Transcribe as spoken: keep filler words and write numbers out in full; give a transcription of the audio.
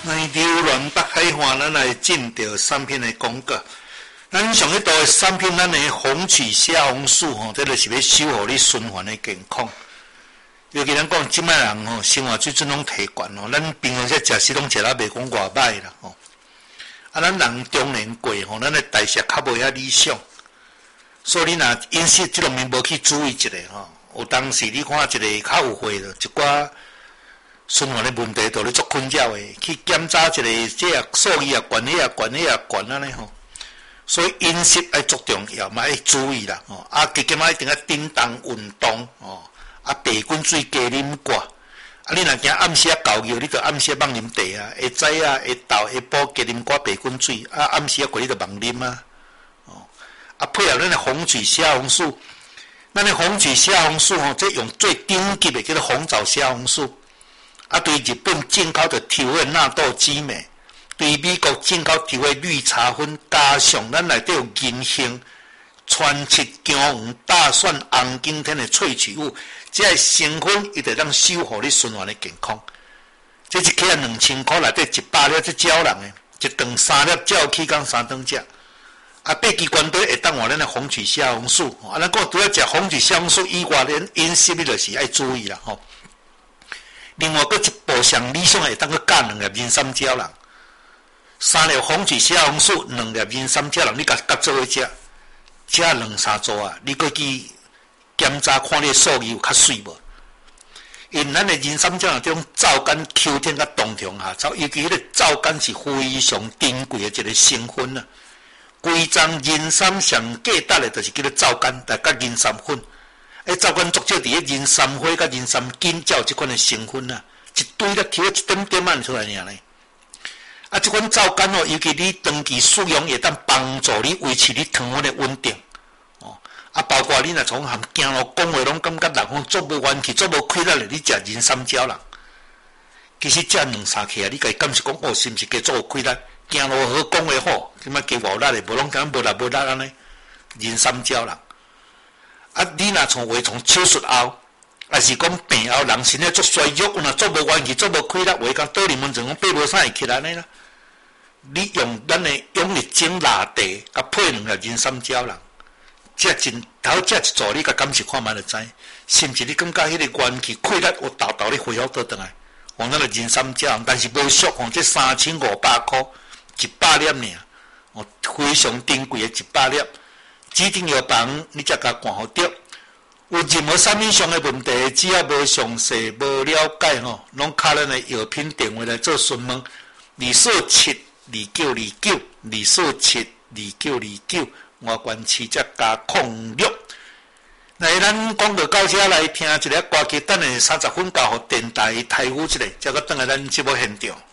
来流乱北海岸，咱来进到产品的广告。咱上一道的产品，咱的红曲虾红素吼，这就是要守护你循环的健康。尤其咱讲即摆人吼，生活水准拢提悬吼，咱平常时食食拢食了袂讲偌歹啦吼。啊，咱人中年过吼，咱的代谢较无遐理想，所以你若饮食即方面无去注意一下吼，有当时你看一个较有岁的一寡循环的问题，就咧做困扰的，去检查一下这啊数字啊悬，迄啊悬，迄啊悬安尼吼。所以饮食要足重要，嘛要注意啦吼。啊，加减啊一定要叮当运动哦。啊，白滚水加啉寡。啊，你若惊暗时啊搞尿，你着暗时放啉茶啊。下早啊、下昼、下晡加啉寡白滚水。啊，暗时啊过你着忘啉啊。哦。啊，配合咱的红曲虾红素，咱的红曲虾红素吼，这用最顶级的叫做红枣虾红素。啊，对日本进口的调味纳豆激酶，对美国进口调味绿茶粉，加上咱内底有银杏、川七、姜黄、大蒜、红景天的萃取物，这个成分伊就当守护你循环的健康。这一克啊两千块内底一百粒，这少人的，一顿三粒，才有起工三顿食。啊，八支关队会当换咱的红曲虾红素，啊，咱讲除了食红曲虾红素以外，咱饮食你就是爱注意啦吼。另外，佫一步上理想会当佫加两粒人参胶囊，三粒红曲虾红素，两粒人参胶囊，你甲甲做伙食，食两三组啊，你佫去检查看你的数字有较水无？因咱的人参胶囊这种皂苷 Q ten 甲冬虫夏草，尤其迄个皂苷是非常珍贵的一个成分啊。规张人参上价值的，就是叫做皂苷，但甲人参粉。诶，皂苷足少伫咧人参花甲人参根才有即款的成分啊，一堆咧抽一点点仔出来尔咧。啊，即款皂苷哦，尤其你长期使用，会当帮助你维持你糖分的稳定。哦，啊，包括你若从含行路讲话拢感觉人讲做无元气、做无气力咧，你食人参胶囊，其实食两三克啊，你家感受讲哦，是毋是加做有气力？行路好，讲话好，即摆加无力的，无拢讲无力无力安尼。人参胶囊。啊，你若从话从手术后，还是讲病后，人身体做衰弱，若做无元气、做无气力，话讲倒啉温泉，讲爬无啥会起来呢啦。你用咱的永力精拿茶，甲配两粒人参胶囊，食真头食一组，你甲感受看觅就知，甚至你感觉迄个元气、气力有豆豆咧恢复倒转来。用咱的人参胶囊，但是无俗，用这三千五百块一百粒尔，哦，非常珍贵的一百粒。指定药房，你才甲看好着。有任何产品上的问题，只要无详细、无了解吼，拢敲咱的药品电话来做询问。二四七二九二九，二四七二九二九，外观市则加控六。来，咱广告到这来听一个歌曲，等下三十分交互电台台呼一下，才个等下咱节目现场。